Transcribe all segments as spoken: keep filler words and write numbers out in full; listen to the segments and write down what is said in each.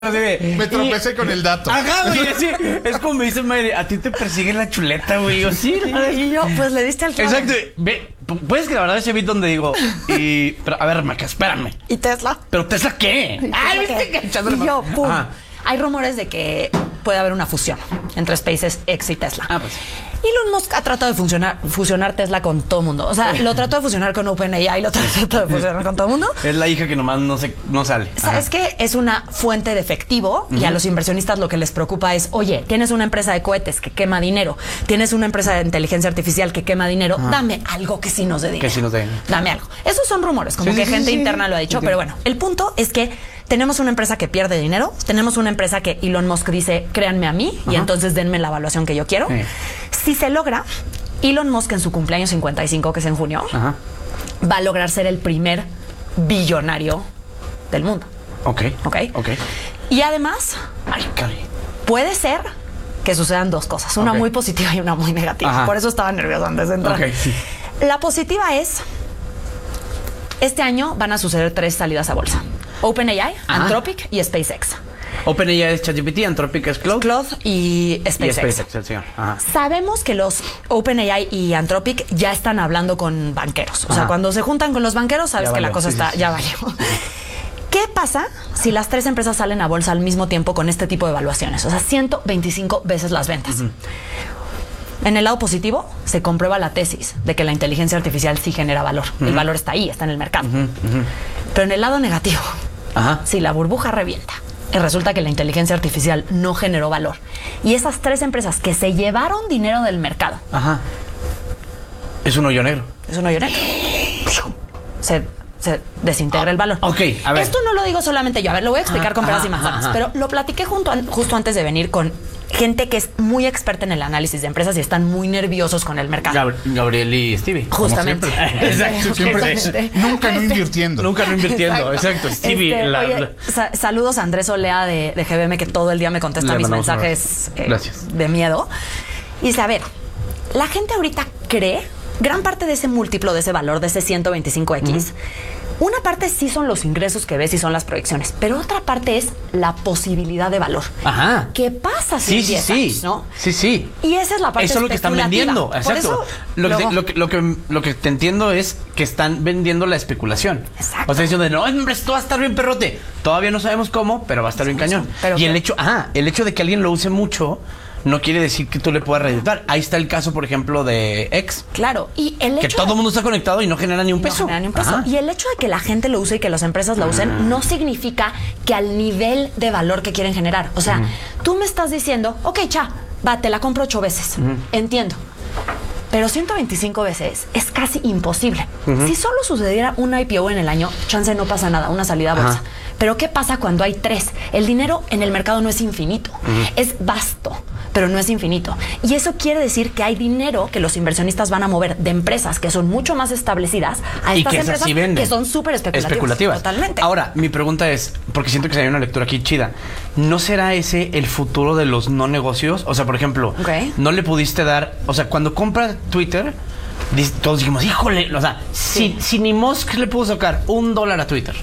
Me tropecé y, con el dato. Ajá, güey, así. Es como me dice Mayre, a ti te persigue la chuleta, güey. Yo, sí. Y yo, pues le diste al clavo. Exacto. Ve, puedes que la verdad ese beat donde digo, y, pero a ver, Maca, espérame. ¿Y Tesla? ¿Pero Tesla qué? Ah, ¿viste? Y yo, pum. Ajá. Hay rumores de que puede haber una fusión entre SpaceX y Tesla. Ah, pues. Elon Musk ha tratado de funcionar, fusionar Tesla con todo el mundo. O sea, lo trató de fusionar con OpenAI, lo trató de fusionar con todo el mundo. Es la hija que nomás no, se, no sale. ¿Sabes qué? Es una fuente de efectivo uh-huh. y a los inversionistas lo que les preocupa es, oye, tienes una empresa de cohetes que quema dinero, tienes una empresa de inteligencia artificial que quema dinero, uh-huh. dame algo que sí nos dé dinero. Que sí nos dé. Dame algo. Esos son rumores, como sí, que sí, gente sí, interna sí. lo ha dicho, sí. pero bueno, el punto es que tenemos una empresa que pierde dinero, tenemos una empresa que Elon Musk dice, créanme a mí, uh-huh. y entonces denme la evaluación que yo quiero. Sí. Si se logra, Elon Musk en su cumpleaños cincuenta y cinco, que es en junio, uh-huh. va a lograr ser el primer billonario del mundo. Ok. Ok. Ok. Y además, ay, cari. puede ser que sucedan dos cosas, una okay. muy positiva y una muy negativa. Ajá. Por eso estaba nervioso antes de entrar. Okay, sí. La positiva es, este año van a suceder tres salidas a bolsa. OpenAI, Ajá. Anthropic y SpaceX. OpenAI es ChatGPT, Anthropic es Claude. Claude y SpaceX. Y SpaceX, el señor. Ajá. Sabemos que los OpenAI y Anthropic ya están hablando con banqueros. O Ajá. sea, cuando se juntan con los banqueros, sabes ya que valió. la cosa sí, está, sí, ya valió. ¿Qué pasa si las tres empresas salen a bolsa al mismo tiempo con este tipo de evaluaciones? O sea, ciento veinticinco veces las ventas. Uh-huh. En el lado positivo, se comprueba la tesis de que la inteligencia artificial sí genera valor. Uh-huh. El valor está ahí, está en el mercado. Uh-huh. Uh-huh. Pero en el lado negativo, Ajá. si la burbuja revienta y resulta que la inteligencia artificial no generó valor, y esas tres empresas que se llevaron dinero del mercado, Ajá. es un hoyo negro. Es un hoyo negro. Se, se desintegra oh, el valor. Ok, a ver. Esto no lo digo solamente yo. A ver, lo voy a explicar ah, con peras y manzanas. Ajá. Pero lo platiqué junto an, justo antes de venir con gente que es muy experta en el análisis de empresas y están muy nerviosos con el mercado. Gab Gabriel y Stevie. Justamente. Exacto. Siempre. Justamente. Nunca no invirtiendo. Nunca no invirtiendo. Exacto. Exacto. Stevie. Este, la, oye, la... Sa saludos a Andrés Olea de, de G B M, que todo el día me contesta Le mis mensajes eh, de miedo. Y dice, a ver, la gente ahorita cree, gran parte de ese múltiplo, de ese valor, de ese ciento veinticinco equis, uh-huh. una parte sí son los ingresos que ves y son las proyecciones, pero otra parte es la posibilidad de valor. Ajá. ¿Qué pasa si sí, sí, sí. años, ¿no? Sí, sí. Y esa es la parte Eso es lo que están vendiendo. Exacto. Eso, lo, luego... que, lo, que, lo, que, lo que te entiendo es que están vendiendo la especulación. Exacto. O sea, diciendo, no, hombre, esto va a estar bien perrote. Todavía no sabemos cómo, pero va a estar bien cañón. Pero y ¿qué? el hecho, ajá, el hecho de que alguien lo use mucho no quiere decir que tú le puedas redituar. Ahí está el caso, por ejemplo, de X. Claro, y el hecho que todo el mundo está conectado y no genera ni un peso. No genera ni un peso. Y el hecho de que la gente lo use y que las empresas lo usen ah. no significa que al nivel de valor que quieren generar. O sea, uh-huh. tú me estás diciendo, ok, cha, va, te la compro ocho veces. Uh-huh. Entiendo. Pero ciento veinticinco veces es casi imposible. Uh-huh. Si solo sucediera un I P O en el año, chance no pasa nada, una salida a bolsa. Uh-huh. Pero ¿qué pasa cuando hay tres? El dinero en el mercado no es infinito, uh-huh. es vasto, pero no es infinito. Y eso quiere decir que hay dinero que los inversionistas van a mover de empresas que son mucho más establecidas a estas empresas sí que son súper especulativas. especulativas. Totalmente. Ahora, mi pregunta es, porque siento que se hay una lectura aquí chida, ¿no será ese el futuro de los no negocios? O sea, por ejemplo, okay. no le pudiste dar, o sea, cuando compras Twitter, todos dijimos, híjole, o sea, sí. si, si ni Musk le pudo sacar un dólar a Twitter,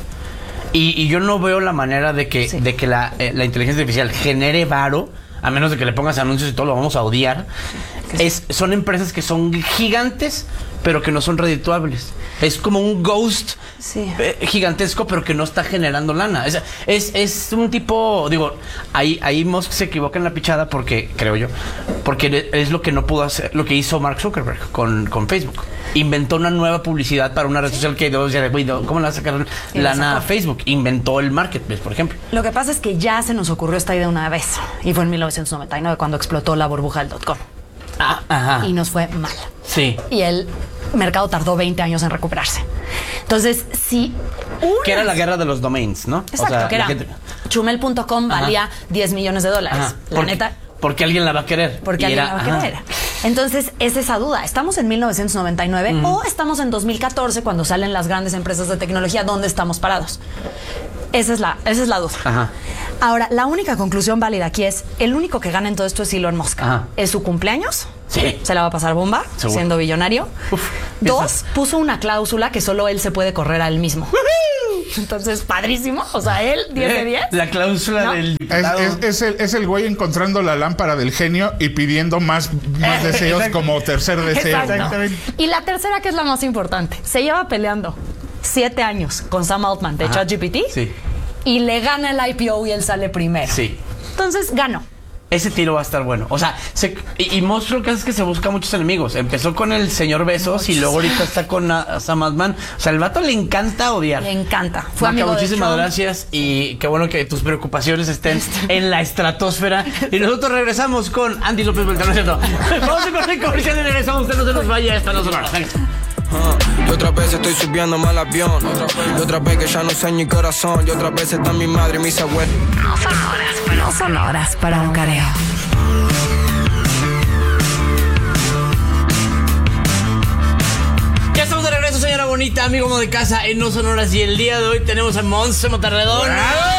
y, y yo no veo la manera de que, sí. de que la, eh, la inteligencia artificial genere varo, a menos de que le pongas anuncios y todo, lo vamos a odiar. Es, son empresas que son gigantes, pero que no son redituables. Es como un ghost sí. eh, gigantesco, pero que no está generando lana. Es, es, es un tipo, digo, ahí, ahí Musk se equivoca en la pichada porque, creo yo, porque es lo que no pudo hacer, lo que hizo Mark Zuckerberg con, con Facebook. Inventó una nueva publicidad para una red social que dos ya de, ¿cómo le va a sacar lana a Facebook? Inventó el marketplace, por ejemplo. Lo que pasa es que ya se nos ocurrió esta idea una vez, y fue en mil novecientos noventa y nueve cuando explotó la burbuja del dot-com. Ah, ajá. Y nos fue mal. Sí. Y el mercado tardó veinte años en recuperarse. Entonces, si unas... que era la guerra de los domains, ¿no? Exacto, o sea, que era gente... chumel punto com valía diez millones de dólares. Ajá. La porque, neta... Porque alguien la va a querer. Porque alguien era, la va a querer. Entonces, es esa duda. ¿Estamos en mil novecientos noventa y nueve uh-huh. o estamos en dos mil catorce cuando salen las grandes empresas de tecnología? ¿Dónde estamos parados? Esa es la, esa es la duda. Ajá. Ahora, la única conclusión válida aquí es, el único que gana en todo esto es Elon Musk. Ajá. Es su cumpleaños. Sí. Se la va a pasar bomba, seguro, siendo billonario. Uf, Dos, puso una cláusula que solo él se puede correr a él mismo. Entonces, padrísimo. O sea, él, diez de diez. La cláusula ¿no? del diputado. Es, es, es, el, es el güey encontrando la lámpara del genio y pidiendo más, más deseos como tercer deseo. Exactamente. Y la tercera, que es la más importante. Se lleva peleando siete años con Sam Altman de ChatGPT. Sí. Y le gana el I P O y él sale primero. Sí. Entonces, ganó. Ese tiro va a estar bueno. O sea, se, y, y Monstruo que es que se busca muchos enemigos. Empezó con el señor Besos muchos. Y luego ahorita está con uh, Sam Altman. O sea, el vato le encanta odiar. Le encanta. Fue Maca, amigo muchísimas de gracias y qué bueno que tus preocupaciones estén en la estratosfera. Y nosotros regresamos con Andy López Beltrán, ¿no es cierto? Vamos a correr comercial y regresamos. Usted no se nos vaya esta no sonora. Uh, y otra vez estoy subiendo mal avión. Y otra vez que ya no sé ni corazón. Y otra vez está mi madre y mis abuelos. No son horas, pero no son horas para un careo. Ya estamos de regreso, señora bonita, amigo amo de casa en No Sonoras. Y el día de hoy tenemos a Monse Motarredón.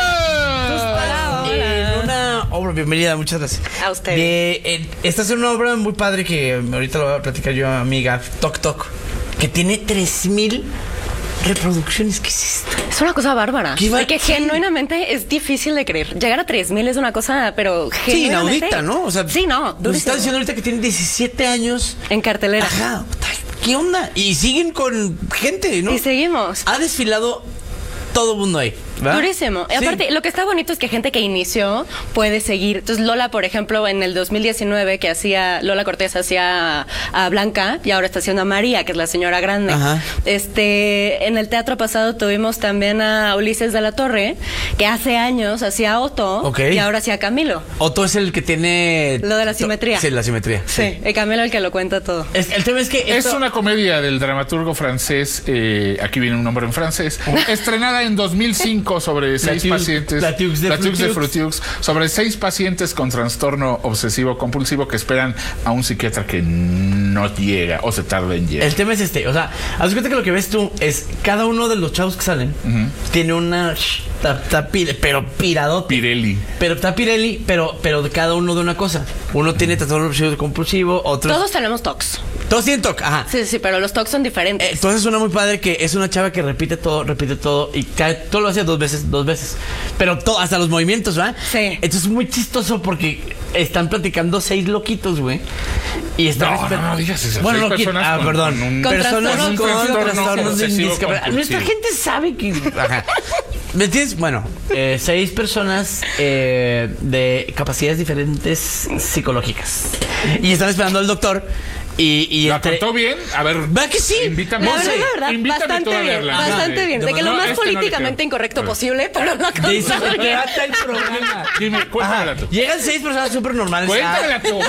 En una obra, bienvenida, muchas gracias. A usted. De, eh, esta es una obra muy padre que ahorita lo voy a platicar yo, amiga, Toc Toc, que tiene tres mil reproducciones. ¿Qué es esto? Es una cosa bárbara. Porque sí. genuinamente es difícil de creer. Llegar a tres mil es una cosa, pero sí, genuinamente... inaudita, ¿no? O sea, sí, no, nos está diciendo ahorita que tiene diecisiete años. En cartelera. Ajá. ¿Qué onda? Y siguen con gente, ¿no? Y seguimos. Ha desfilado todo el mundo ahí, ¿verdad? Durísimo. Y aparte, sí. Lo que está bonito es que gente que inició puede seguir. Entonces, Lola, por ejemplo, en el dos mil diecinueve, que hacía, Lola Cortés hacía a Blanca y ahora está haciendo a María, que es la señora grande. Ajá. Este, en el teatro pasado tuvimos también a Ulises de la Torre, que hace años hacía a Otto, okay. Y ahora hacía a Camilo. Otto es el que tiene... Lo de la simetría. Sí, la simetría. Sí, sí. El Camilo el que lo cuenta todo. Es, el tema es que... Es esto... una comedia del dramaturgo francés, eh, aquí viene un nombre en francés, estrenada en dos mil cinco sobre seis Latiux, pacientes... Latiux de Latiux de Frutiux. Frutiux, sobre seis pacientes con trastorno obsesivo compulsivo que esperan a un psiquiatra que no llega o se tarda en llegar. El tema es este, o sea, haz cuenta que lo que ves tú es cada uno de los chavos que salen uh-huh. tiene una... Ta, ta, pire, pero piradot. Pirelli. Pero está Pirelli, pero, pero de cada uno de una cosa. Uno tiene trastorno obsesivo compulsivo, otros... Todos tenemos tocs. Todos tienen toc, ajá. Sí, sí, pero los tocs son diferentes. Eh, entonces una muy padre que es una chava que repite todo, repite todo y cae, todo lo hace dos veces, dos veces. Pero todo, hasta los movimientos, ¿verdad? Sí. Entonces es muy chistoso porque están platicando seis loquitos, güey. Y están... No, no, no digas eso. Bueno, seis loquitos. Ah, con, perdón. Con un, con personas con, con trastornos, trastornos de discapacidad. Nuestra gente sabe que... Ajá. ¿Me entiendes? Bueno, eh, seis personas eh, de capacidades diferentes psicológicas. Y están esperando al doctor. Y, y ¿La entre... contó bien? A ver, ¿va que sí? Invítame. La verdad, la verdad, Invítame bastante tú a bien, verla. bastante Ajá. bien. De que No, lo más este no le políticamente creo. incorrecto Pero- posible, pero no De eso se con trata el programa. Dime, cuéntamela tú. Llegan seis personas súper normales. Cuéntamela tú.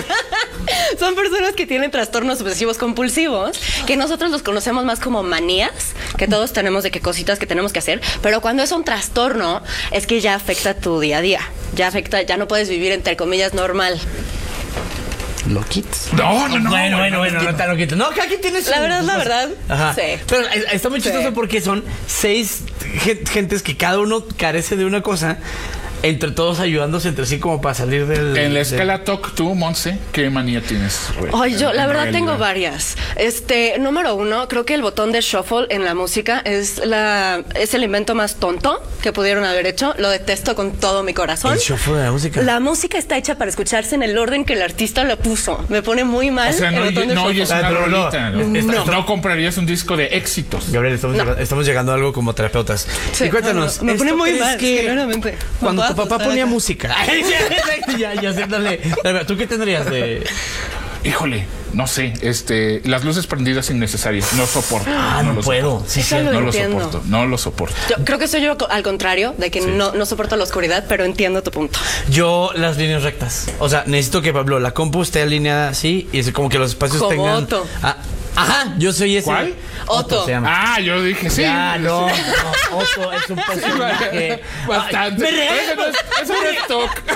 Son personas que tienen trastornos obsesivos compulsivos, que nosotros los conocemos más como manías, que todos tenemos de qué cositas que tenemos que hacer, pero cuando es un trastorno es que ya afecta tu día a día, ya afecta, ya no puedes vivir entre comillas normal. Loquitos. No, no, no. Bueno, bueno, bueno, no tan loquitos. No, cada quien tiene su... La verdad, la su- verdad, Ajá. sí. Pero eh, está muy chistoso Sí. porque son seis gen- gentes que cada uno carece de una cosa, entre todos ayudándose entre sí como para salir del... En la del- escala T O C, tú, Monse, ¿qué manía tienes? Ay, yo la En verdad realidad. tengo varias. Este, número uno, creo que el botón de shuffle en la música es la es el invento más tonto que pudieron haber hecho. Lo detesto con todo mi corazón. El shuffle de la música. La música está hecha para escucharse en el orden que el artista la puso. Me pone muy mal O sea, no, el botón de no shuffle. oyes Ah, una pero no. rolita. No, No. No comprarías un disco de éxitos. Gabriel, estamos, No. llegando, estamos llegando a algo como terapeutas. Sí, y cuéntanos, no, no, me pone ¿esto muy crees mal, que genuinamente. cuando Me tu puedo papá asustar ponía acá. música... ya, ya, haciéndole... ¿Tú qué tendrías de...? Híjole, no sé, este, las luces prendidas innecesarias, no soporto. Ah, no lo puedo. soporto. Sí, Eso sí. lo No lo entiendo. soporto, no lo soporto. Yo creo que soy yo al contrario, de que Sí. no, no soporto la oscuridad, pero entiendo tu punto. Yo las líneas rectas. O sea, necesito que, Pablo, la compu esté alineada así y es como que los espacios Como tengan... Otto. Ah, ajá, yo soy ese. ¿Cuál? Otto. se llama. Ah, yo dije sí. Ya, no, Sí. no, Otto es un personaje. Bastante. Ay, me Pero eso no regañas. es, eso no es T O C.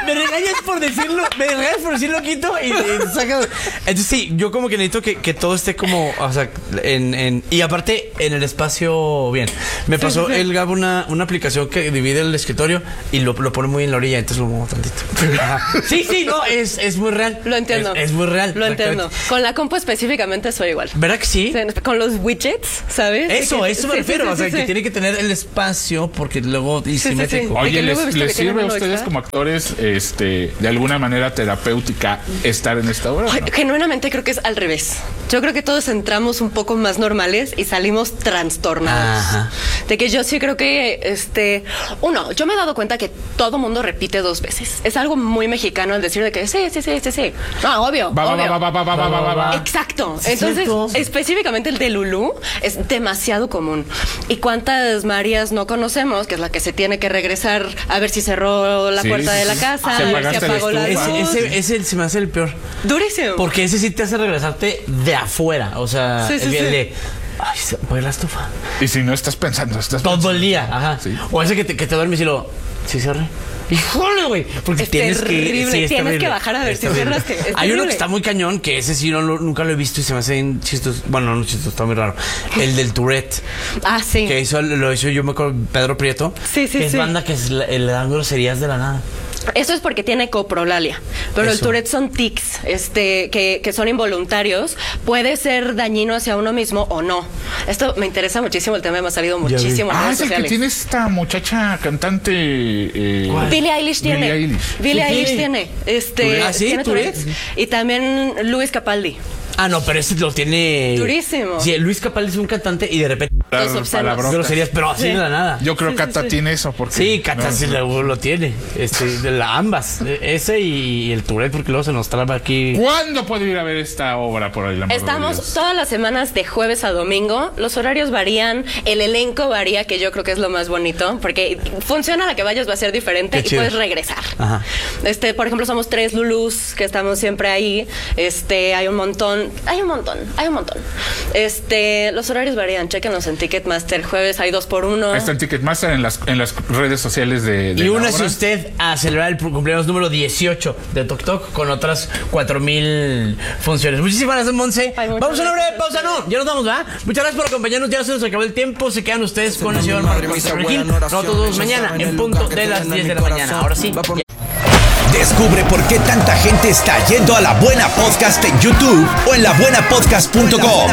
me regañas por decirlo, me regañas por decir loquito y, y sacas. Entonces sí, yo como que necesito que, que todo esté como, o sea, en, en y aparte en el espacio bien. Me pasó sí, sí. el Gabo una, una aplicación que divide el escritorio y lo, lo pone muy en la orilla, entonces lo muevo tantito. Ajá. Sí, sí, no, es, es muy real. Lo entiendo. Es, es muy real. Lo entiendo. Con la compu específicamente soy igual. ¿Verdad que sí? Con los widgets, ¿sabes? Eso, que, eso me sí, refiero. Sí, sí, o sea, sí, que sí. tiene que tener el espacio porque luego y sí, simétrico. Sí, sí. Oye, ¿les, les sirve a ustedes extra? como actores este, de alguna manera terapéutica estar en esta obra? Ay, ¿no? Genuinamente creo que es al revés. Yo creo que todos entramos un poco más normales y salimos trastornados. Ajá. De que yo sí creo que, este, uno, yo me he dado cuenta que todo mundo repite dos veces. Es algo muy mexicano el decir de que sí, sí, sí, sí, sí. No, obvio, va, obvio. Va, va, va, va, va, va, va, va. Exacto. Entonces, específicamente el de Lulú es demasiado común. ¿Y cuántas Marías no conocemos? Que es la que se tiene que regresar a ver si cerró la sí, puerta sí, de la sí. casa, Se a ver si apagó la luz. Ese, ese, ese se me hace el peor. Durísimo. Porque ese sí te hace regresarte de afuera. O sea, sí, sí, el, sí. el de... Ay, se apaga la estufa. Y si no estás pensando, estás todo pensando. el día. Ajá. Sí. O ese que te, que te duermes y lo... Sí, cierre. Híjole, güey. Porque es tienes terrible. que. Sí, es tienes terrible. que bajar a ver si cierras. Que es Hay uno que está muy cañón, que ese sí no, nunca lo he visto y se me hace chistos. Bueno, no chistos, está muy raro. El del Tourette. Ah, sí. Que hizo, lo hizo yo me acuerdo, Pedro Prieto. Sí, sí, que es sí. banda que es, le dan groserías de la nada. Eso es porque tiene coprolalia, pero Eso. el Tourette son tics, este, que, que son involuntarios. Puede ser dañino hacia uno mismo o no. Esto me interesa muchísimo, el tema me ha salido muchísimo en Ah, redes es el sociales. que tiene esta muchacha cantante. Eh, Billie Eilish tiene. Billie Eilish, Billie ¿Sí Eilish tiene? tiene. Este, ¿Ah, sí? ¿tiene ¿Tourette? Tourette? Y también Luis Capaldi. Ah, no, pero ese lo tiene. Durísimo. Sí, Luis Capaldi es un cantante y de repente. Dos obscenos. Groserías, pero así Sí. de la nada. Yo creo Sí, que sí, Cata sí. tiene eso. Porque, Sí, Cata no, sí lo, lo tiene. Este, de la, ambas. Ese y el Tourette, porque luego se nos traba aquí. ¿Cuándo puedo ir a ver esta obra por el amor Estamos de Dios? todas las semanas de jueves a domingo. Los horarios varían, el elenco varía, que yo creo que es lo más bonito, porque funciona la que vayas va a ser diferente Qué y chido. puedes regresar. Ajá. Este, por ejemplo, somos tres Lulús que estamos siempre ahí. Este, hay un montón, hay un montón, hay un montón. Este, los horarios varían, chéquenlos en Ticketmaster. Jueves hay dos por uno. Está en Ticketmaster, en las, en las redes sociales de, de Y la únase obra. usted a celebrar el cumpleaños número dieciocho de Tok Tok con otras cuatro mil funciones. Muchísimas gracias, Monse. Ay, Vamos a una breve gracias. pausa, no, ya nos vamos, ¿verdad? Muchas gracias por acompañarnos, ya se nos acabó el tiempo. Se quedan ustedes con el señor Marco Gil. Nosotros todos mañana en punto de las diez de la mañana. Ahora sí. Descubre por qué tanta gente está yendo a La Buena Podcast en YouTube o en la buena podcast punto com.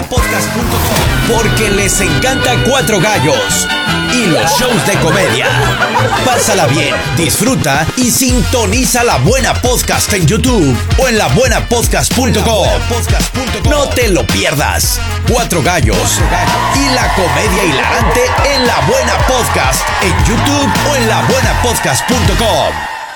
Porque les encanta Cuatro Gallos y los shows de comedia. Pásala bien, disfruta y sintoniza La Buena Podcast en YouTube o en la buena podcast punto com. No te lo pierdas. Cuatro Gallos y la comedia hilarante en La Buena Podcast en YouTube o en la buena podcast punto com.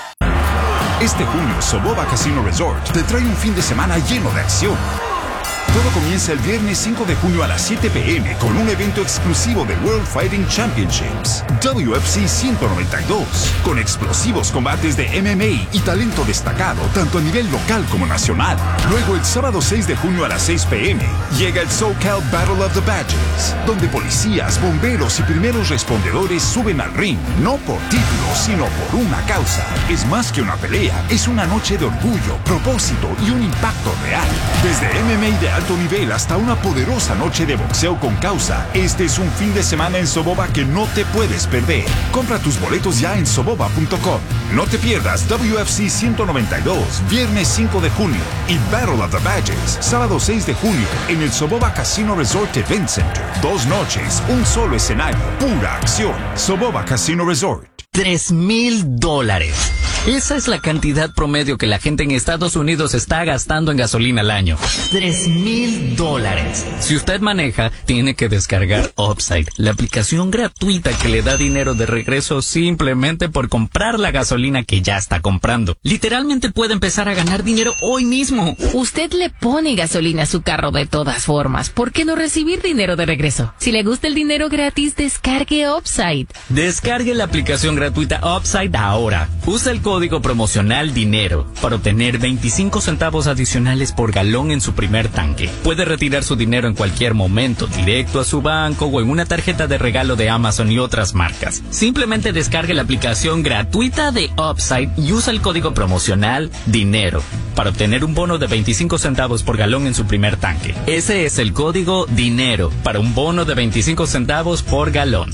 Este junio, Soboba Casino Resort te trae un fin de semana lleno de acción. Todo comienza el viernes cinco de junio a las siete p m con un evento exclusivo de World Fighting Championships, W F C ciento noventa y dos, con explosivos combates de M M A y talento destacado tanto a nivel local como nacional. Luego, el sábado seis de junio a las seis p m llega el SoCal Battle of the Badges, donde policías, bomberos y primeros respondedores suben al ring, no por títulos, sino por una causa. Es más que una pelea, es una noche de orgullo, propósito y un impacto real. Desde M M A de alto nivel hasta una poderosa noche de boxeo con causa, este es un fin de semana en Soboba que no te puedes perder. Compra tus boletos ya en soboba punto com. No te pierdas W F C ciento noventa y dos, viernes cinco de junio, y Battle of the Badges, sábado seis de junio, en el Soboba Casino Resort Event Center. Dos noches, un solo escenario, pura acción. Soboba Casino Resort. Tres mil dólares. Esa es la cantidad promedio que la gente en Estados Unidos está gastando en gasolina al año. Tres mil dólares. Si usted maneja, tiene que descargar Upside, la aplicación gratuita que le da dinero de regreso simplemente por comprar la gasolina que ya está comprando. Literalmente puede empezar a ganar dinero hoy mismo. Usted le pone gasolina a su carro de todas formas. ¿Por qué no recibir dinero de regreso? Si le gusta el dinero gratis, descargue Upside. Descargue la aplicación gratuita Upside ahora. Usa el código código promocional DINERO para obtener veinticinco centavos adicionales por galón en su primer tanque. Puede retirar su dinero en cualquier momento, directo a su banco o en una tarjeta de regalo de Amazon y otras marcas. Simplemente descargue la aplicación gratuita de Upside y usa el código promocional DINERO para obtener un bono de veinticinco centavos por galón en su primer tanque. Ese es el código DINERO para un bono de veinticinco centavos por galón.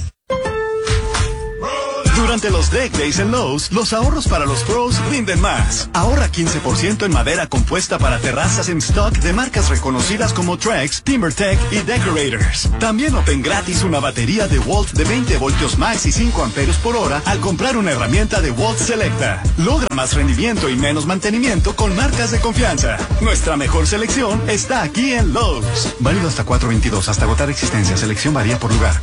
Durante los Deck Days en Lowe's, los ahorros para los pros rinden más. Ahorra quince por ciento en madera compuesta para terrazas en stock de marcas reconocidas como Trex, TimberTech y Decorators. También obtén gratis una batería de Walt de veinte voltios max y cinco amperios por hora al comprar una herramienta de Walt Selecta. Logra más rendimiento y menos mantenimiento con marcas de confianza. Nuestra mejor selección está aquí en Lowe's. Válido hasta cuatro veintidós, hasta agotar existencia. Selección varía por lugar.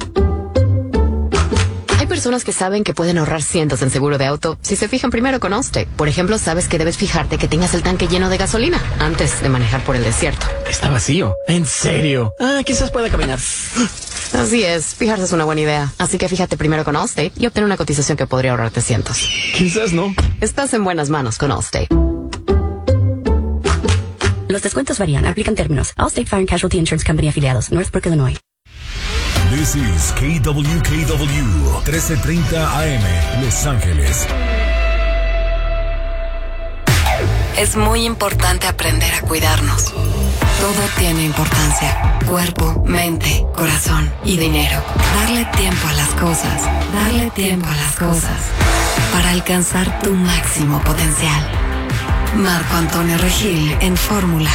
Hay personas que saben que pueden ahorrar cientos en seguro de auto si se fijan primero con Allstate. Por ejemplo, sabes que debes fijarte que tengas el tanque lleno de gasolina antes de manejar por el desierto. Está vacío. ¿En serio? Ah, quizás pueda caminar. Así es, fijarse es una buena idea. Así que fíjate primero con Allstate y obtén una cotización que podría ahorrarte cientos. Quizás no. Estás en buenas manos con Allstate. Los descuentos varían. Aplican términos. Allstate Fire and Casualty Insurance Company afiliados. Northbrook, Illinois. This is K W K W, trece treinta A M, Los Ángeles. Es muy importante aprender a cuidarnos. Todo tiene importancia. Cuerpo, mente, corazón y dinero. Darle tiempo a las cosas. Darle tiempo a las cosas. Para alcanzar tu máximo potencial. Marco Antonio Regil en Fórmula.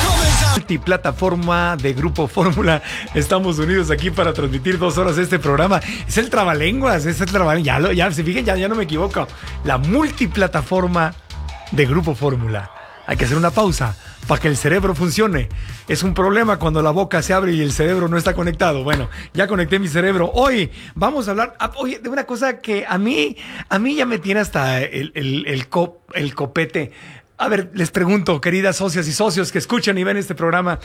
Multiplataforma de Grupo Fórmula. Estamos unidos aquí para transmitir dos horas de este programa. Es el trabalenguas, es el trabalenguas. Ya, lo, ya se fijen, ya, ya no me equivoco. La multiplataforma de Grupo Fórmula. Hay que hacer una pausa para que el cerebro funcione. Es un problema cuando la boca se abre y el cerebro no está conectado. Bueno, ya conecté mi cerebro. Hoy vamos a hablar oye, de una cosa que a mí, a mí ya me tiene hasta el, el, el, cop, el copete. A ver, les pregunto, queridas socias y socios que escuchan y ven este programa,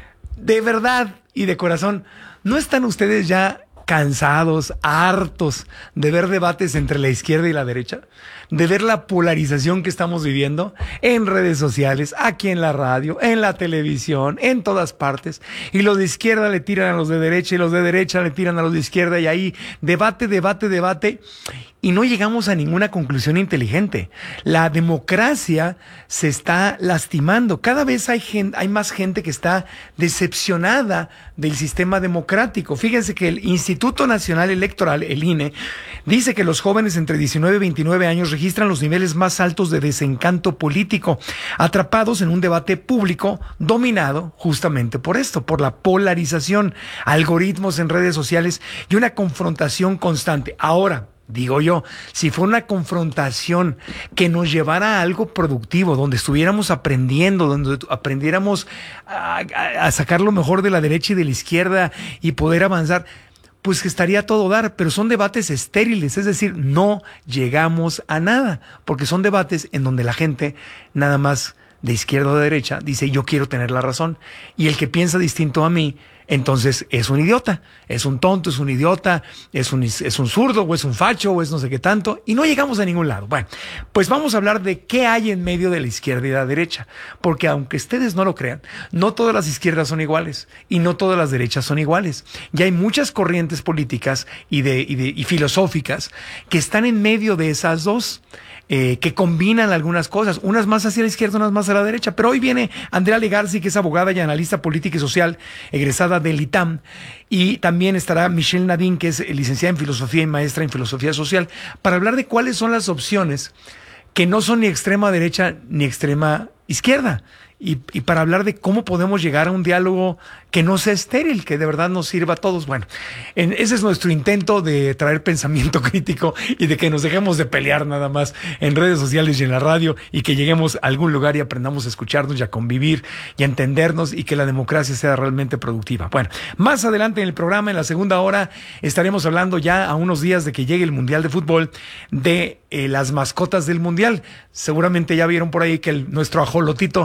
de verdad y de corazón, ¿no están ustedes ya cansados, hartos de ver debates entre la izquierda y la derecha? De ver la polarización que estamos viviendo en redes sociales, aquí en la radio, en la televisión, en todas partes. Y los de izquierda le tiran a los de derecha y los de derecha le tiran a los de izquierda y ahí debate, debate, debate. Y no llegamos a ninguna conclusión inteligente. La democracia se está lastimando. Cada vez hay, gente, hay más gente que está decepcionada del sistema democrático. Fíjense que el Instituto Nacional Electoral, el I N E, dice que los jóvenes entre diecinueve y veintinueve años registran los niveles más altos de desencanto político, atrapados en un debate público dominado justamente por esto, por la polarización, algoritmos en redes sociales y una confrontación constante. Ahora, digo yo, si fue una confrontación que nos llevara a algo productivo, donde estuviéramos aprendiendo, donde aprendiéramos a, a, a sacar lo mejor de la derecha y de la izquierda y poder avanzar, pues que estaría todo dar, pero son debates estériles, es decir, no llegamos a nada, porque son debates en donde la gente nada más de izquierda o de derecha dice yo quiero tener la razón, y el que piensa distinto a mí, entonces es un idiota, es un tonto, es un idiota, es un, es un zurdo o es un facho o es no sé qué tanto, y no llegamos a ningún lado. Bueno, pues vamos a hablar de qué hay en medio de la izquierda y la derecha, porque aunque ustedes no lo crean, no todas las izquierdas son iguales y no todas las derechas son iguales. Y hay muchas corrientes políticas y, de, y, de, y filosóficas que están en medio de esas dos. Eh, que combinan algunas cosas, unas más hacia la izquierda, unas más a la derecha. Pero hoy viene Andrea Legarzi, que es abogada y analista política y social, egresada del I T A M, y también estará Michelle Nadine, que es licenciada en filosofía y maestra en filosofía social, para hablar de cuáles son las opciones que no son ni extrema derecha ni extrema izquierda. Y, y para hablar de cómo podemos llegar a un diálogo que no sea estéril, que de verdad nos sirva a todos. Bueno, en, ese es nuestro intento de traer pensamiento crítico y de que nos dejemos de pelear nada más en redes sociales y en la radio, y que lleguemos a algún lugar y aprendamos a escucharnos y a convivir y a entendernos, y que la democracia sea realmente productiva. Bueno, más adelante en el programa, en la segunda hora, estaremos hablando ya a unos días de que llegue el Mundial de Fútbol, de eh, las mascotas del Mundial. Seguramente ya vieron por ahí que el, nuestro ajolotito ya les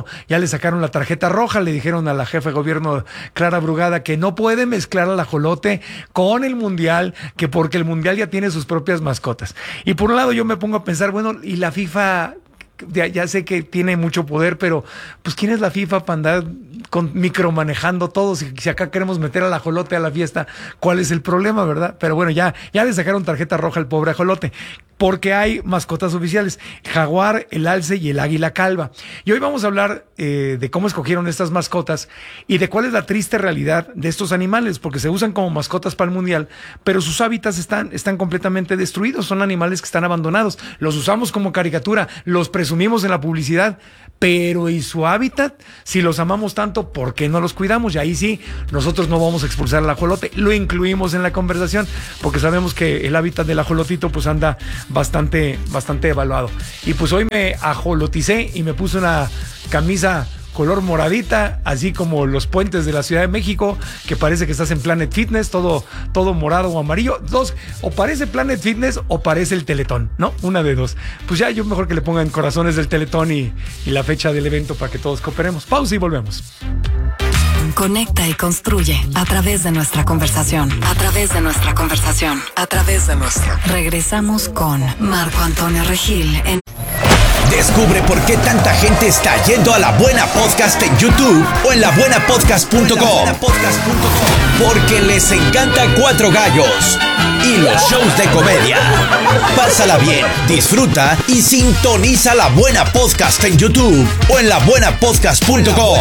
sacaron la tarjeta roja, le dijeron a la jefa de gobierno Clara Brugada que no puede mezclar al ajolote con el mundial, que porque el mundial ya tiene sus propias mascotas. Y por un lado yo me pongo a pensar, bueno, y la FIFA... Ya, ya sé que tiene mucho poder, pero pues ¿quién es la FIFA para andar con, micromanejando todo? Si, si acá queremos meter al ajolote a la fiesta, ¿cuál es el problema, verdad? Pero bueno, ya, ya le sacaron tarjeta roja al pobre ajolote, porque hay mascotas oficiales, jaguar, el alce y el águila calva. Y hoy vamos a hablar eh, de cómo escogieron estas mascotas y de cuál es la triste realidad de estos animales, porque se usan como mascotas para el mundial, pero sus hábitats están, están completamente destruidos, son animales que están abandonados, los usamos como caricatura, los presumimos en la publicidad, pero ¿y su hábitat? Si los amamos tanto, ¿por qué no los cuidamos? Y ahí sí, nosotros no vamos a expulsar al ajolote, lo incluimos en la conversación, porque sabemos que el hábitat del ajolotito pues anda bastante, bastante evaluado. Y pues hoy me ajoloticé y me puse una camisa color moradita, así como los puentes de la Ciudad de México, que parece que estás en Planet Fitness, todo, todo morado o amarillo. Dos, o parece Planet Fitness o parece el Teletón, ¿no? Una de dos. Pues ya yo mejor que le pongan corazones del Teletón y, y la fecha del evento para que todos cooperemos. Pausa y volvemos. Conecta y construye a través de nuestra conversación. A través de nuestra conversación. A través de nuestra. Regresamos con Marco Antonio Regil en... Descubre por qué tanta gente está yendo a La Buena Podcast en YouTube o en la buena podcast punto com. Porque les encanta Cuatro Gallos y los shows de comedia. Pásala bien, disfruta y sintoniza La Buena Podcast en YouTube o en la buena podcast punto com.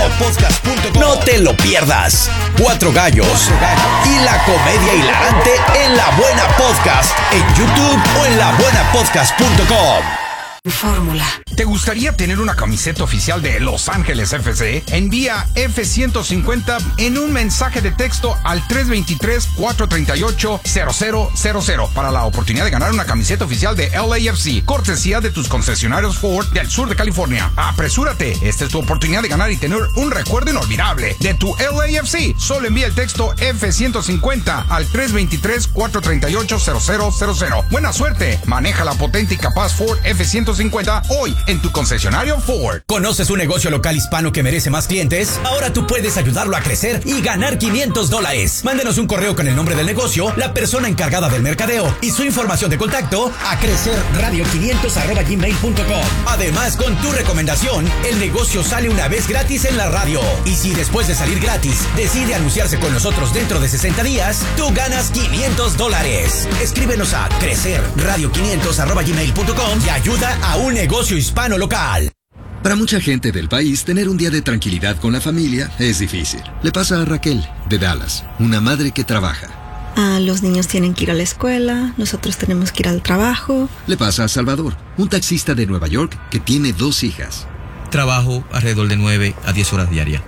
No te lo pierdas. Cuatro Gallos y la comedia hilarante en La Buena Podcast en YouTube o en la buena podcast punto com. Fórmula. ¿Te gustaría tener una camiseta oficial de Los Ángeles F C? Envía F ciento cincuenta en un mensaje de texto al tres dos tres, cuatro tres ocho, cero cero cero cero para la oportunidad de ganar una camiseta oficial de L A F C, cortesía de tus concesionarios Ford del sur de California. ¡Apresúrate! Esta es tu oportunidad de ganar y tener un recuerdo inolvidable de tu L A F C. Solo envía el texto F ciento cincuenta al tres dos tres, cuatro tres ocho, cero cero cero cero. ¡Buena suerte! Maneja la potente y capaz Ford F ciento cincuenta hoy en tu concesionario Ford. ¿Conoces un negocio local hispano que merece más clientes? Ahora tú puedes ayudarlo a crecer y ganar quinientos dólares. Mándenos un correo con el nombre del negocio, la persona encargada del mercadeo y su información de contacto a crecerradio quinientos arroba gmail punto com. Además, con tu recomendación, el negocio sale una vez gratis en la radio. Y si después de salir gratis decide anunciarse con nosotros dentro de sesenta días, tú ganas quinientos dólares. Escríbenos a crecerradio quinientos arroba gmail punto com y ayuda a un negocio hispano local. Para mucha gente del país, tener un día de tranquilidad con la familia es difícil. Le pasa a Raquel, de Dallas, una madre que trabaja. Ah, los niños tienen que ir a la escuela, nosotros tenemos que ir al trabajo. Le pasa a Salvador, un taxista de Nueva York que tiene dos hijas. Trabajo alrededor de nueve a diez horas diarias.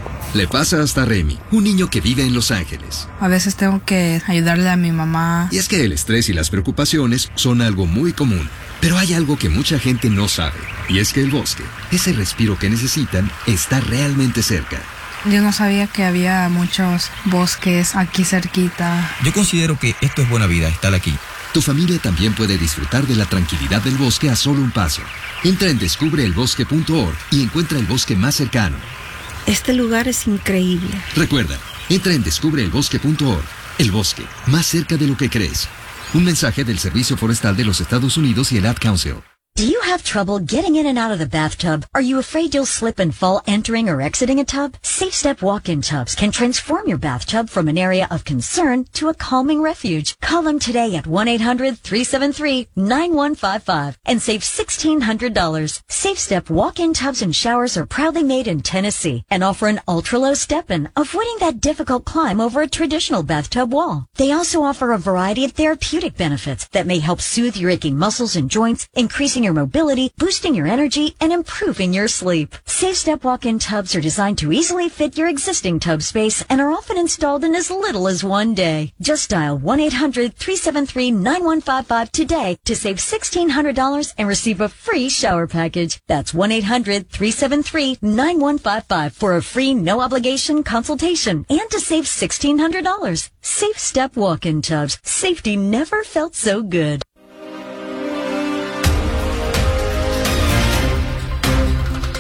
Le pasa hasta a Remy, un niño que vive en Los Ángeles. A veces tengo que ayudarle a mi mamá. Y es que el estrés y las preocupaciones son algo muy común. Pero hay algo que mucha gente no sabe, y es que el bosque, ese respiro que necesitan, está realmente cerca. Yo no sabía que había muchos bosques aquí cerquita. Yo considero que esto es buena vida, estar aquí. Tu familia también puede disfrutar de la tranquilidad del bosque a solo un paso. Entra en descubre el bosque punto org y encuentra el bosque más cercano. Este lugar es increíble. Recuerda, entra en descubre el bosque punto org. El bosque, más cerca de lo que crees. Un mensaje del Servicio Forestal de los Estados Unidos y el Ad Council. Do you have trouble getting in and out of the bathtub? Are you afraid you'll slip and fall entering or exiting a tub? Safe Step walk-in tubs can transform your bathtub from an area of concern to a calming refuge. Call them today at one eight hundred, three seven three, nine one five five and save sixteen hundred dollars. Safe Step walk-in tubs and showers are proudly made in Tennessee and offer an ultra-low step-in, avoiding that difficult climb over a traditional bathtub wall. They also offer a variety of therapeutic benefits that may help soothe your aching muscles and joints, increasing your mobility, boosting your energy, and improving your sleep. Safe Step walk-in tubs are designed to easily fit your existing tub space and are often installed in as little as one day. Just dial one eight hundred, three seven three, nine one five five today to save sixteen hundred dollars and receive a free shower package. That's one eight hundred, three seven three, nine one five five for a free no-obligation consultation and to save sixteen hundred dollars. Safe Step walk-in tubs. Safety never felt so good.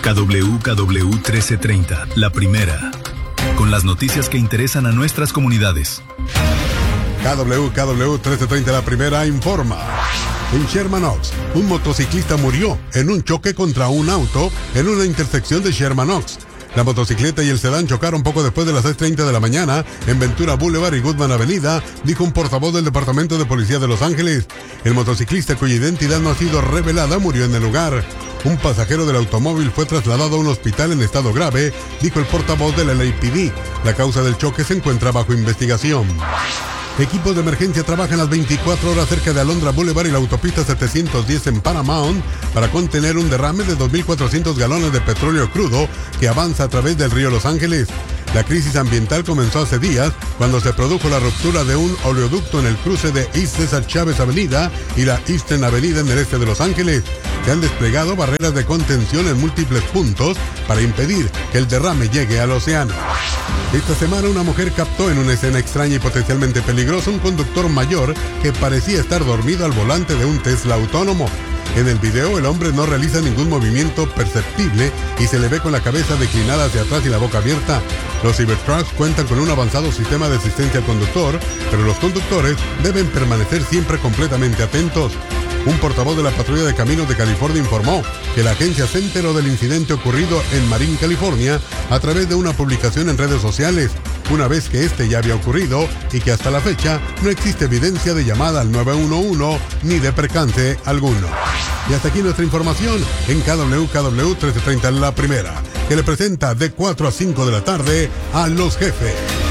K W K W trece treinta, la primera. Con las noticias que interesan a nuestras comunidades. K W K W trece treinta, la primera, informa. En Sherman Oaks, un motociclista murió en un choque contra un auto en una intersección de Sherman Oaks. La motocicleta y el sedán chocaron poco después de las seis treinta de la mañana en Ventura Boulevard y Goodman Avenida, dijo un portavoz del Departamento de Policía de Los Ángeles. El motociclista, cuya identidad no ha sido revelada, murió en el lugar. Un pasajero del automóvil fue trasladado a un hospital en estado grave, dijo el portavoz del L A P D. La causa del choque se encuentra bajo investigación. Equipos de emergencia trabajan las veinticuatro horas cerca de Alondra Boulevard y la autopista setecientos diez en Paramount para contener un derrame de dos mil cuatrocientos galones de petróleo crudo que avanza a través del río Los Ángeles. La crisis ambiental comenzó hace días cuando se produjo la ruptura de un oleoducto en el cruce de East Cesar Chávez Avenida y la Eastern Avenida en el este de Los Ángeles. Se han desplegado barreras de contención en múltiples puntos para impedir que el derrame llegue al océano. Esta semana una mujer captó en una escena extraña y potencialmente peligrosa un conductor mayor que parecía estar dormido al volante de un Tesla autónomo. En el video el hombre no realiza ningún movimiento perceptible y se le ve con la cabeza declinada hacia atrás y la boca abierta. Los Cybertrucks cuentan con un avanzado sistema de asistencia al conductor, pero los conductores deben permanecer siempre completamente atentos. Un portavoz de la Patrulla de Caminos de California informó que la agencia se enteró del incidente ocurrido en Marin, California, a través de una publicación en redes sociales, una vez que este ya había ocurrido y que hasta la fecha no existe evidencia de llamada al nueve uno uno ni de percance alguno. Y hasta aquí nuestra información en K W K W trece treinta, la primera, que le presenta de cuatro a cinco de la tarde a Los Jefes.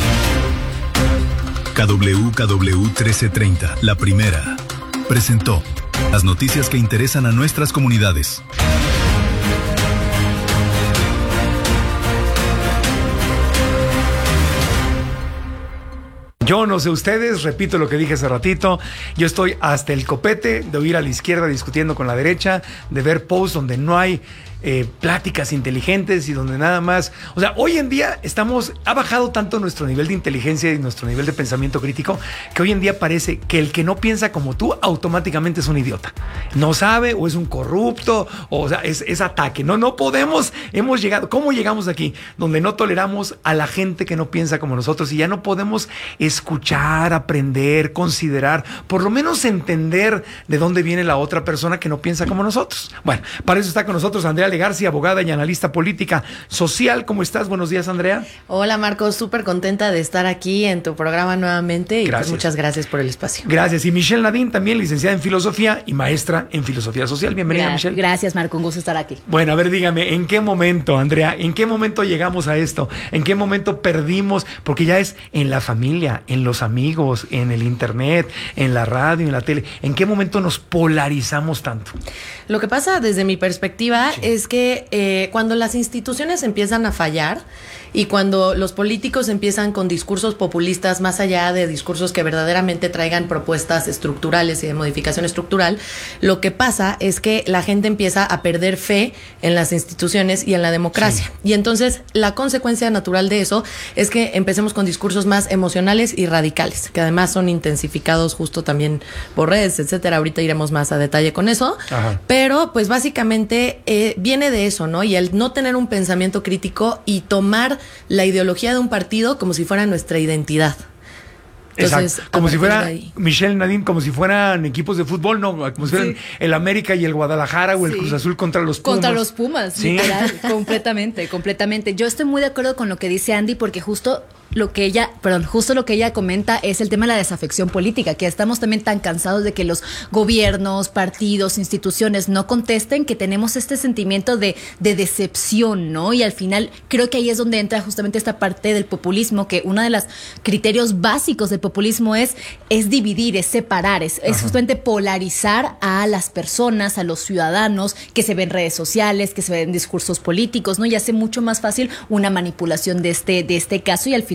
K W K W trece treinta, la primera, presentó las noticias que interesan a nuestras comunidades. Yo no sé ustedes, repito lo que dije hace ratito, yo estoy hasta el copete de oír a la izquierda discutiendo con la derecha, de ver posts donde no hay eh, pláticas inteligentes y donde nada más... O sea, hoy en día estamos... Ha bajado tanto nuestro nivel de inteligencia y nuestro nivel de pensamiento crítico que hoy en día parece que el que no piensa como tú automáticamente es un idiota. No sabe o es un corrupto, o, o sea, es, es ataque. No, no podemos, hemos llegado... ¿Cómo llegamos aquí? Donde no toleramos a la gente que no piensa como nosotros y ya no podemos escuchar, aprender, considerar, por lo menos entender de dónde viene la otra persona que no piensa como nosotros. Bueno, para eso está con nosotros Andrea Legarci, abogada y analista política social. ¿Cómo estás? Buenos días, Andrea. Hola, Marcos. Súper contenta de estar aquí en tu programa nuevamente y pues muchas gracias por el espacio. Gracias. Y Michelle Nadine, también licenciada en filosofía y maestra en filosofía social. Bienvenida, Gra- Michelle. Gracias, Marco. Un gusto estar aquí. Bueno, a ver, dígame, ¿en qué momento, Andrea, en qué momento llegamos a esto? ¿En qué momento perdimos? Porque ya es en la familia, en los amigos, en el internet, en la radio, en la tele. ¿En qué momento nos polarizamos tanto? Lo que pasa desde mi perspectiva sí. es que eh, cuando las instituciones empiezan a fallar y cuando los políticos empiezan con discursos populistas más allá de discursos que verdaderamente traigan propuestas estructurales y de modificación estructural, lo que pasa es que la gente empieza a perder fe en las instituciones y en la democracia. Sí. Y entonces la consecuencia natural de eso es que empecemos con discursos más emocionales y radicales, que además son intensificados justo también por redes, etcétera. Ahorita iremos más a detalle con eso. Ajá. Pero pues básicamente eh, viene de eso, ¿no? Y el no tener un pensamiento crítico y tomar la ideología de un partido como si fuera nuestra identidad. Entonces, exacto. Como si fuera, Michelle Nadine, como si fueran equipos de fútbol, no, como si fueran sí. el América y el Guadalajara o el sí. Cruz Azul contra los Pumas. Contra los Pumas, ¿sí? Literal, completamente, completamente. Yo estoy muy de acuerdo con lo que dice Andy porque justo lo que ella, perdón, justo lo que ella comenta es el tema de la desafección política, que estamos también tan cansados de que los gobiernos, partidos, instituciones no contesten, que tenemos este sentimiento de, de decepción, ¿no? Y al final creo que ahí es donde entra justamente esta parte del populismo, que uno de los criterios básicos del populismo es, es dividir, es separar, es, es justamente polarizar a las personas, a los ciudadanos que se ven en redes sociales, que se ven en discursos políticos, ¿no? Y hace mucho más fácil una manipulación de este, de este caso y al final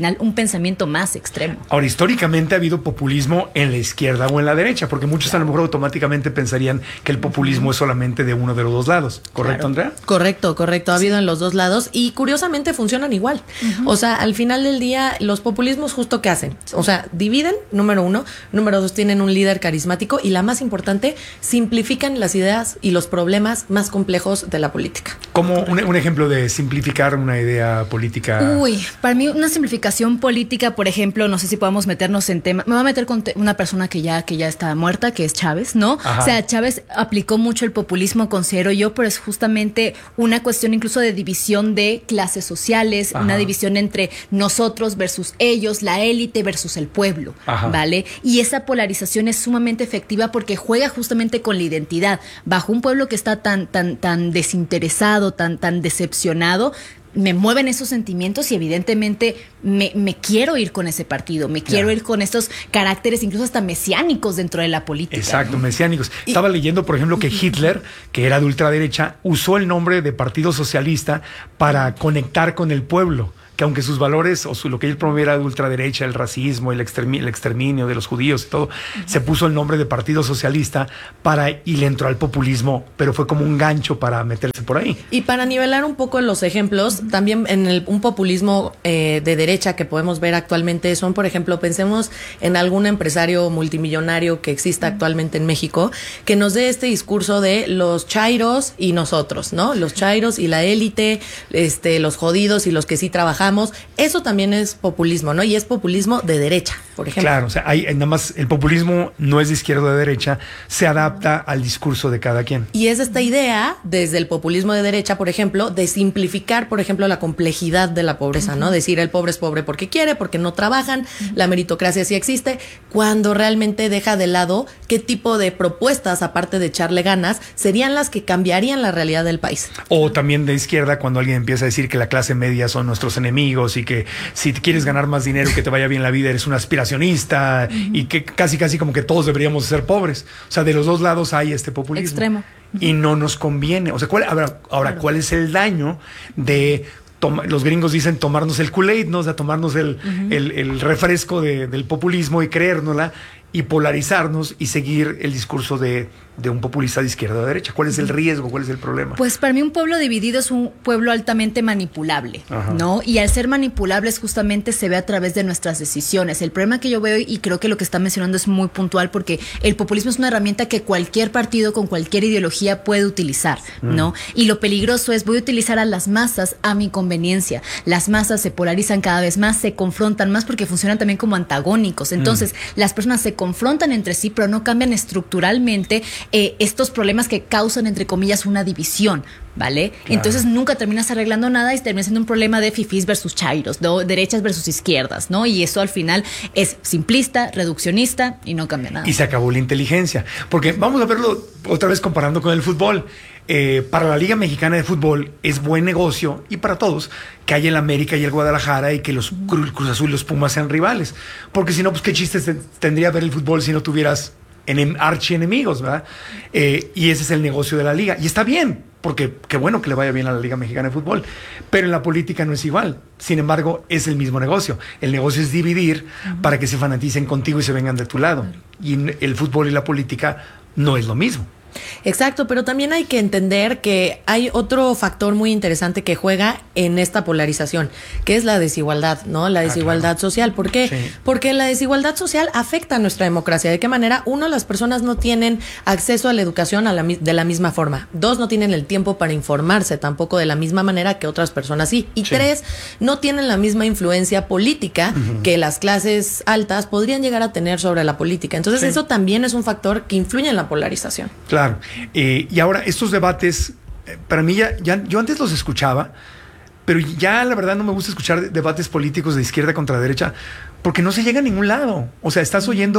final un pensamiento más extremo. Ahora, históricamente ha habido populismo en la izquierda o en la derecha, porque muchos claro. a lo mejor automáticamente pensarían que el populismo uh-huh. es solamente de uno de los dos lados. ¿Correcto, claro. Andrea? Correcto, correcto. Ha habido en los dos lados y curiosamente funcionan igual. Uh-huh. O sea, al final del día, los populismos justo ¿qué hacen? O sea, dividen, número uno. Número dos, tienen un líder carismático y la más importante, simplifican las ideas y los problemas más complejos de la política. ¿Cómo un, un ejemplo de simplificar una idea política? Uy, para mí una simplificación política, por ejemplo, no sé si podamos meternos en tema, me voy a meter con te- una persona que ya, que ya está muerta, que es Chávez, ¿no? Ajá. O sea, Chávez aplicó mucho el populismo, considero yo, pero es justamente una cuestión incluso de división de clases sociales, Ajá. una división entre nosotros versus ellos, la élite versus el pueblo, Ajá. ¿vale? Y esa polarización es sumamente efectiva porque juega justamente con la identidad. Bajo un pueblo que está tan, tan, tan desinteresado, tan, tan decepcionado, me mueven esos sentimientos y evidentemente me, me quiero ir con ese partido, me quiero claro. ir con estos caracteres incluso hasta mesiánicos dentro de la política. Exacto, ¿no? mesiánicos. Y, Estaba leyendo, por ejemplo, que Hitler, que era de ultraderecha, usó el nombre de Partido Socialista para conectar con el pueblo. Que aunque sus valores o su, lo que él promovía era de ultraderecha, el racismo, el, extermi- el exterminio de los judíos y todo, uh-huh. se puso el nombre de Partido Socialista para y le entró al populismo, pero fue como un gancho para meterse por ahí. Y para nivelar un poco los ejemplos, también en el, un populismo eh, de derecha que podemos ver actualmente son, por ejemplo, pensemos en algún empresario multimillonario que exista uh-huh. actualmente en México, que nos dé este discurso de los chairos y nosotros, ¿no? Los chairos y la élite, este, los jodidos y los que sí trabajamos. Eso también es populismo, ¿no? Y es populismo de derecha, por ejemplo. Claro, o sea, hay, nada más el populismo no es de izquierda o de derecha, se adapta al discurso de cada quien. Y es esta idea, desde el populismo de derecha, por ejemplo, de simplificar, por ejemplo, la complejidad de la pobreza, uh-huh. ¿no? Decir el pobre es pobre porque quiere, porque no trabajan, uh-huh. la meritocracia sí existe, cuando realmente deja de lado qué tipo de propuestas, aparte de echarle ganas, serían las que cambiarían la realidad del país. O también de izquierda, cuando alguien empieza a decir que la clase media son nuestros enemigos, amigos y que si quieres ganar más dinero, que te vaya bien la vida, eres un aspiracionista uh-huh. y que casi casi como que todos deberíamos ser pobres. O sea, de los dos lados hay este populismo. Extremo. Y no nos conviene. O sea, ¿cuál, ahora, ahora claro. ¿cuál es el daño de toma, los gringos dicen tomarnos el Kool-Aid, ¿no? O sea, tomarnos el, uh-huh. el, el refresco de, del populismo y creérnosla y polarizarnos y seguir el discurso de, de un populista de izquierda o de derecha? ¿Cuál es el riesgo? ¿Cuál es el problema? Pues para mí un pueblo dividido es un pueblo altamente manipulable, Ajá. ¿no? Y al ser manipulables justamente se ve a través de nuestras decisiones. El problema que yo veo, y creo que lo que está mencionando es muy puntual, porque el populismo es una herramienta que cualquier partido con cualquier ideología puede utilizar, ¿no? Mm. Y lo peligroso es, voy a utilizar a las masas a mi conveniencia. Las masas se polarizan cada vez más, se confrontan más porque funcionan también como antagónicos. Entonces, mm. las personas se confrontan entre sí, pero no cambian estructuralmente eh, estos problemas que causan, entre comillas, una división, ¿vale? Claro. Entonces nunca terminas arreglando nada y termina siendo un problema de fifís versus chairos, ¿no? Derechas versus izquierdas, ¿no? Y eso al final es simplista, reduccionista y no cambia nada. Y se acabó la inteligencia. Porque vamos a verlo otra vez comparando con el fútbol. Eh, para la Liga Mexicana de Fútbol es buen negocio, y para todos, que haya el América y el Guadalajara y que los Cruz, Cruz Azul y los Pumas sean rivales. Porque si no, pues qué chistes te, tendría ver el fútbol si no tuvieras en, archienemigos, ¿verdad? Eh, y ese es el negocio de la liga. Y está bien, porque qué bueno que le vaya bien a la Liga Mexicana de Fútbol. Pero en la política no es igual. Sin embargo, es el mismo negocio. El negocio es dividir uh-huh. para que se fanaticen contigo y se vengan de tu lado. Y el fútbol y la política no es lo mismo. Exacto, pero también hay que entender que hay otro factor muy interesante que juega en esta polarización, que es la desigualdad, ¿no? La desigualdad ah, claro. social. ¿Por qué? Sí. Porque la desigualdad social afecta a nuestra democracia. ¿De qué manera? Uno, las personas no tienen acceso a la educación a la, de la misma forma. Dos, no tienen el tiempo para informarse tampoco de la misma manera que otras personas sí. Y sí. tres, no tienen la misma influencia política uh-huh. que las clases altas podrían llegar a tener sobre la política. Entonces sí. eso también es un factor que influye en la polarización. Claro. Claro, eh, y ahora estos debates, eh, para mí ya, ya, yo antes los escuchaba, pero ya la verdad no me gusta escuchar debates políticos de izquierda contra derecha, porque no se llega a ningún lado. O sea, estás oyendo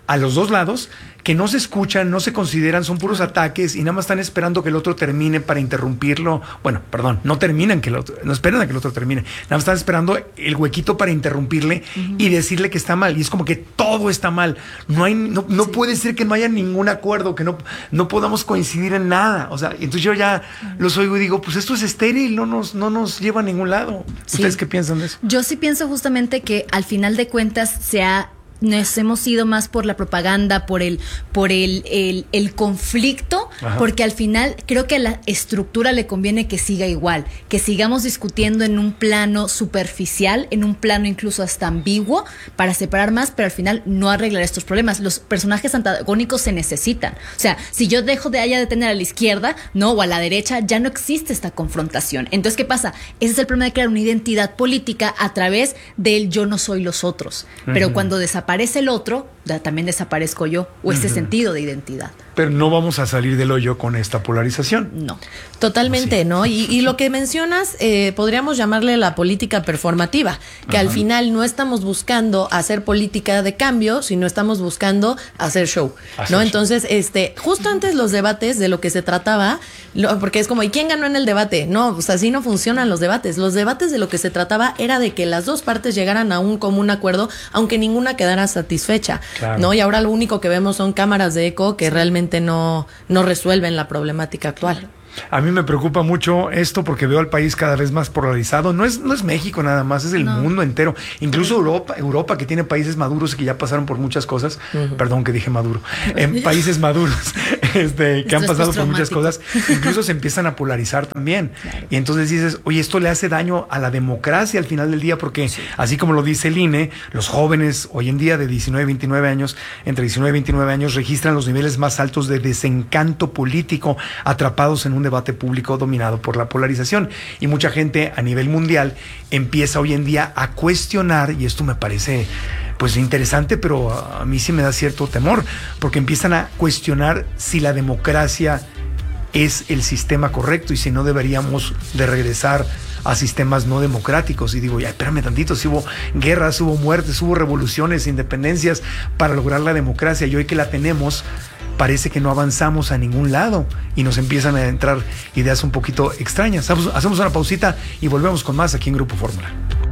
a los dos lados, que no se escuchan, no se consideran, son puros ataques y nada más están esperando que el otro termine para interrumpirlo. Bueno, perdón, no terminan que el otro, no esperan a que el otro termine. Nada más están esperando el huequito para interrumpirle uh-huh. y decirle que está mal. Y es como que todo está mal. No hay, no, no sí. puede ser que no haya ningún acuerdo, que no, no podamos coincidir en nada. O sea, entonces yo ya uh-huh. los oigo y digo, pues esto es estéril, no nos, no nos lleva a ningún lado. Sí. ¿Ustedes qué piensan de eso? Yo sí pienso justamente que al final de cuentas se ha nos hemos ido más por la propaganda, por el, por el, el, el conflicto, Ajá. porque al final creo que a la estructura le conviene que siga igual, que sigamos discutiendo en un plano superficial, en un plano incluso hasta ambiguo, para separar más, pero al final no arreglar estos problemas. Los personajes antagónicos se necesitan. O sea, si yo dejo de allá de tener a la izquierda, no, o a la derecha, ya no existe esta confrontación. Entonces, ¿qué pasa? Ese es el problema de crear una identidad política a través del yo no soy los otros. Uh-huh. Pero cuando desaparece Aparece el otro, ya también desaparezco yo, o ese uh-huh. sentido de identidad. Pero no vamos a salir del hoyo con esta polarización. No. Totalmente, sí. ¿no? Y, y lo que mencionas, eh, podríamos llamarle la política performativa, que Ajá. al final no estamos buscando hacer política de cambio, sino estamos buscando hacer show, hacer ¿no? Show. Entonces, este, justo antes los debates de lo que se trataba, lo, porque es como, ¿y quién ganó en el debate? No, pues así no funcionan los debates. Los debates de lo que se trataba era de que las dos partes llegaran a un común acuerdo, aunque ninguna quedara satisfecha, claro. ¿no? Y ahora lo único que vemos son cámaras de eco que realmente no, no resuelven la problemática actual. A mí me preocupa mucho esto porque veo al país cada vez más polarizado. No es, no es México nada más, es el no. mundo entero. Incluso Europa, Europa, que tiene países maduros y que ya pasaron por muchas cosas. Uh-huh. Perdón que dije maduro. En países maduros este, que han pasado por muchas cosas. Incluso se empiezan a polarizar también. Claro. Y entonces dices, oye, esto le hace daño a la democracia al final del día porque, sí. así como lo dice el I N E, los jóvenes hoy en día de diecinueve, veintinueve años, entre diecinueve y veintinueve años, registran los niveles más altos de desencanto político atrapados en un debate público dominado por la polarización. Y mucha gente a nivel mundial empieza hoy en día a cuestionar, y esto me parece pues interesante, pero a mí sí me da cierto temor, porque empiezan a cuestionar si la democracia es el sistema correcto y si no deberíamos de regresar a sistemas no democráticos. Y digo, ya, espérame tantito, si hubo guerras, hubo muertes, hubo revoluciones, independencias para lograr la democracia, y hoy que la tenemos, parece que no avanzamos a ningún lado y nos empiezan a entrar ideas un poquito extrañas. Hacemos una pausita y volvemos con más aquí en Grupo Fórmula.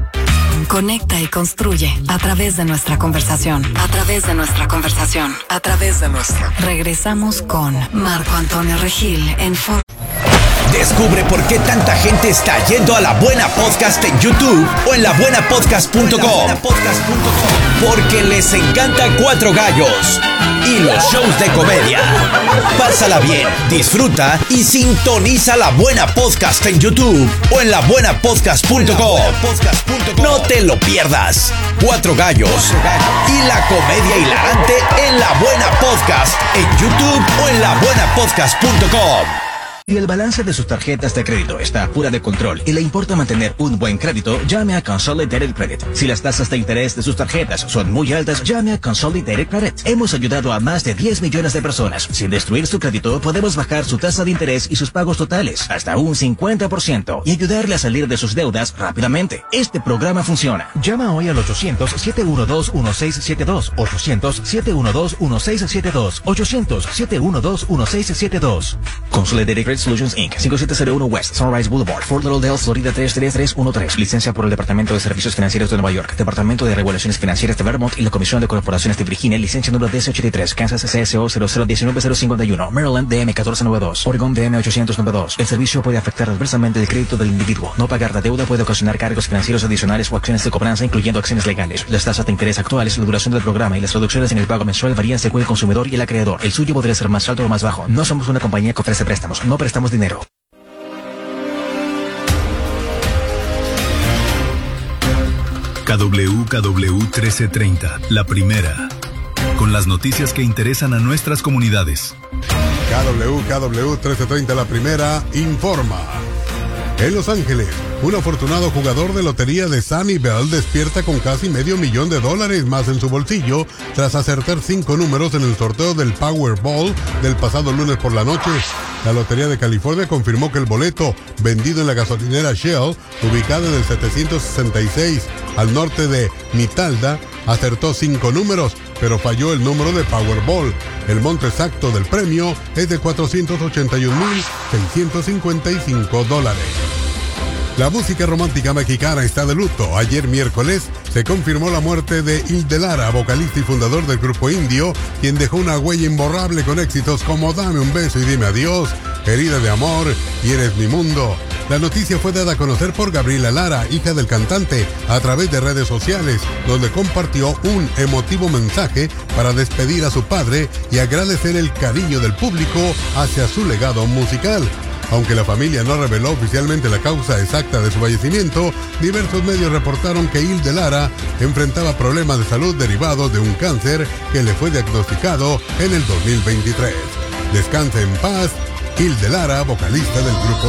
Conecta y construye a través de nuestra conversación, a través de nuestra conversación, a través de nuestra. Regresamos con Marco Antonio Regil en Fórmula. Descubre por qué tanta gente está yendo a La Buena Podcast en YouTube o en la buena podcast punto com. Porque les encanta Cuatro Gallos y los shows de comedia. Pásala bien, disfruta y sintoniza La Buena Podcast en YouTube o en la buena podcast punto com. No te lo pierdas. Cuatro Gallos y la comedia hilarante en La Buena Podcast en YouTube o en la buena podcast punto com. Si el balance de sus tarjetas de crédito está fuera de control y le importa mantener un buen crédito, llame a Consolidated Credit. Si las tasas de interés de sus tarjetas son muy altas, llame a Consolidated Credit. Hemos ayudado a más de diez millones de personas. Sin destruir su crédito, podemos bajar su tasa de interés y sus pagos totales hasta un cincuenta por ciento y ayudarle a salir de sus deudas rápidamente. Este programa funciona. Llama hoy al ochocientos, siete uno dos, uno seis siete dos, ochocientos, siete uno dos, uno seis siete dos, ochocientos, siete uno dos, uno seis siete dos. Consolidated Credit Solutions incorporated. cinco siete cero uno West Sunrise Boulevard, Fort Lauderdale, Florida tres tres tres uno tres. Licencia por el Departamento de Servicios Financieros de Nueva York, Departamento de Regulaciones Financieras de Vermont y la Comisión de Corporaciones de Virginia. Licencia número D S ochenta y tres. Kansas C S O cero cero uno nueve cero cinco uno. Maryland D M catorce noventa y dos. Oregon D M ochocientos noventa y dos. El servicio puede afectar adversamente el crédito del individuo. No pagar la deuda puede ocasionar cargos financieros adicionales o acciones de cobranza, incluyendo acciones legales. Las tasas de interés actuales, la duración del programa y las reducciones en el pago mensual varían según el consumidor y el acreedor. El suyo podría ser más alto o más bajo. No somos una compañía que ofrece préstamos. No prestamos dinero. K W K W trece treinta, la primera, con las noticias que interesan a nuestras comunidades. K W K W trece treinta, la primera, informa. En Los Ángeles, un afortunado jugador de lotería de Sunnyvale despierta con casi medio millón de dólares más en su bolsillo tras acertar cinco números en el sorteo del Powerball del pasado lunes por la noche. La Lotería de California confirmó que el boleto, vendido en la gasolinera Shell, ubicada en el setecientos sesenta y seis al norte de Nitalda, acertó cinco números, pero falló el número de Powerball. El monto exacto del premio es de cuatrocientos ochenta y un mil seiscientos cincuenta y cinco dólares. La música romántica mexicana está de luto. Ayer miércoles se confirmó la muerte de Hilde Lara, vocalista y fundador del grupo Indio, quien dejó una huella imborrable con éxitos como Dame un beso y dime adiós, Herida de amor y Eres mi mundo. La noticia fue dada a conocer por Gabriela Lara, hija del cantante, a través de redes sociales, donde compartió un emotivo mensaje para despedir a su padre y agradecer el cariño del público hacia su legado musical. Aunque la familia no reveló oficialmente la causa exacta de su fallecimiento, diversos medios reportaron que Hilde Lara enfrentaba problemas de salud derivados de un cáncer que le fue diagnosticado en el dos mil veintitrés. Descanse en paz, Hilde Lara, vocalista del grupo